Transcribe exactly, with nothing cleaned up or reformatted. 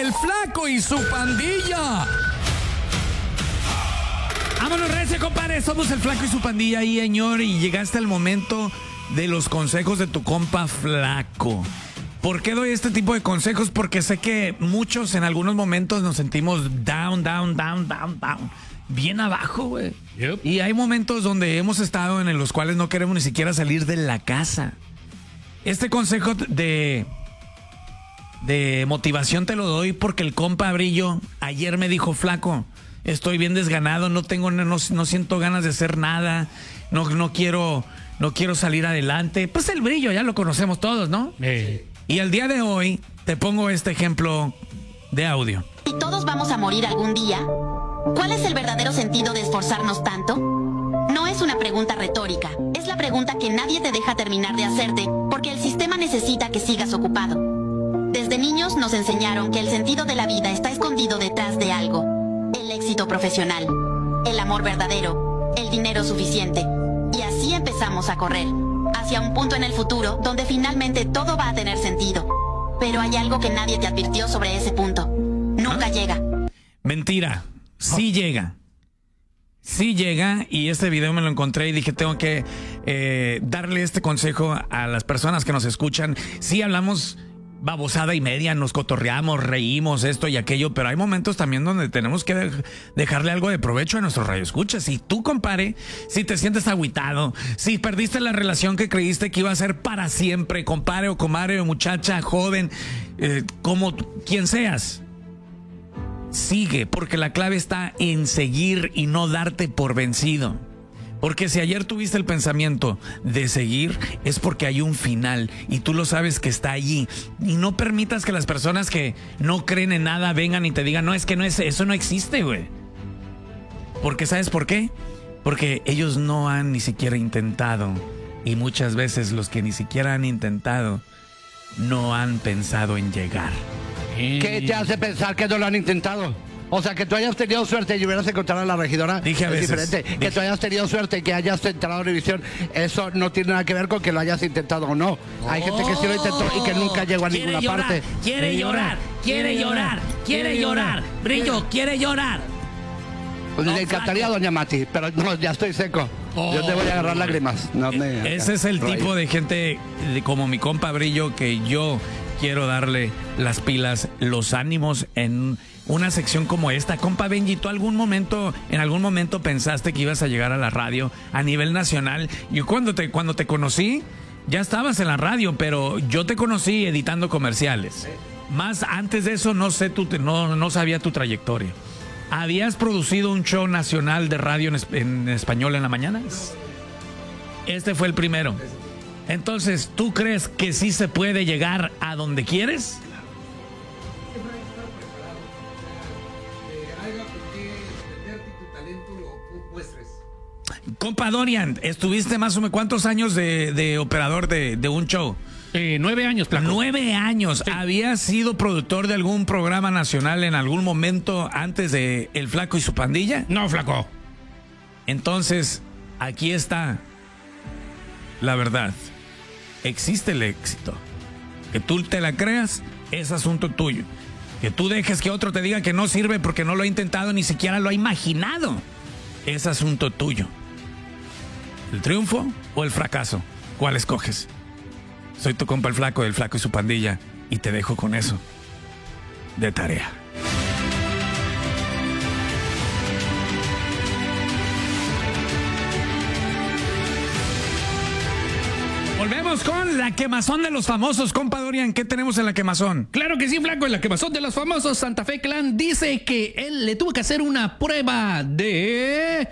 El Flaco y su pandilla. Vámonos, recio, compadre. Somos El Flaco y su pandilla ahí, señor. Y llegaste al momento de los consejos de tu compa Flaco. ¿Por qué doy este tipo de consejos? Porque sé que muchos en algunos momentos nos sentimos down, down, down, down, down. Bien abajo, güey. Yep. Y hay momentos donde hemos estado en los cuales no queremos ni siquiera salir de la casa. Este consejo de, de motivación te lo doy porque el compa Brillo ayer me dijo: Flaco, estoy bien desganado, no tengo, no, no siento ganas de hacer nada, no, no quiero, no quiero salir adelante. Pues el Brillo ya lo conocemos todos, ¿no? Eh. Y el día de hoy te pongo este ejemplo de audio. Si todos vamos a morir algún día, ¿cuál es el verdadero sentido de esforzarnos tanto? No es una pregunta retórica, es la pregunta que nadie te deja terminar de hacerte porque el sistema necesita que sigas ocupado. Desde niños nos enseñaron que el sentido de la vida está escondido detrás de algo: el éxito profesional, el amor verdadero, el dinero suficiente. Y así empezamos a correr hacia un punto en el futuro donde finalmente todo va a tener sentido. Pero hay algo que nadie te advirtió sobre ese punto: nunca ¿Ah? llega. Mentira, sí oh. llega. Sí llega, y este video me lo encontré y dije, tengo que eh, darle este consejo a las personas que nos escuchan. Sí hablamos babosada y media, nos cotorreamos, reímos, esto y aquello, pero hay momentos también donde tenemos que de- dejarle algo de provecho a nuestros radioescuchas. Si tú, compadre, si te sientes agüitado, si perdiste la relación que creíste que iba a ser para siempre, compadre o comadre o muchacha, joven, eh, como quien seas, sigue, porque la clave está en seguir y no darte por vencido. Porque si ayer tuviste el pensamiento de seguir, es porque hay un final y tú lo sabes que está allí. Y no permitas que las personas que no creen en nada vengan y te digan: no, es que no es, eso no existe, güey. Porque ¿sabes por qué? Porque ellos no han ni siquiera intentado. Y muchas veces los que ni siquiera han intentado no han pensado en llegar. ¿Qué te hace pensar que no lo han intentado? O sea, que tú hayas tenido suerte y hubieras encontrado a la regidora. Dije a es veces, diferente. dije. Que tú hayas tenido suerte y que hayas entrado a Univisión, eso no tiene nada que ver con que lo hayas intentado o no. Oh, hay gente que sí lo intentó y que nunca llegó a ninguna llorar, parte. Quiere llorar, quiere llorar, quiere llorar. Brillo, quiere llorar. Pues No, le encantaría a doña Mati, pero no, ya estoy seco. Oh, Yo te voy a agarrar lágrimas. No me, Ese es el rayo. tipo de gente de, como mi compa Brillo, que yo quiero darle las pilas, los ánimos en una sección como esta. Compa Benji, ¿tú algún momento, en algún momento pensaste que ibas a llegar a la radio a nivel nacional? Yo cuando te, cuando te conocí, ya estabas en la radio, pero yo te conocí editando comerciales. Más antes de eso, no sé, tu, no, no sabía tu trayectoria. ¿Habías producido un show nacional de radio en, en español en la mañana? Este fue el primero. Entonces, ¿tú crees que sí se puede llegar a donde quieres? Compa Dorian, ¿estuviste más o menos cuántos años de, de operador de, de un show? Eh, nueve años, Flaco. Nueve años. Sí. ¿Habías sido productor de algún programa nacional en algún momento antes de El Flaco y su pandilla? No, Flaco. Entonces, aquí está la verdad. Existe el éxito. Que tú te la creas es asunto tuyo. Que tú dejes que otro te diga que no sirve porque no lo ha intentado, ni siquiera lo ha imaginado, es asunto tuyo. ¿El triunfo o el fracaso? ¿Cuál escoges? Soy tu compa el Flaco, del Flaco y su pandilla, y te dejo con eso de tarea. Volvemos con la quemazón de los famosos. Compa Dorian, ¿qué tenemos en la quemazón? Claro que sí, Flaco. En la quemazón de los famosos, Santa Fe Clan dice que él le tuvo que hacer una prueba de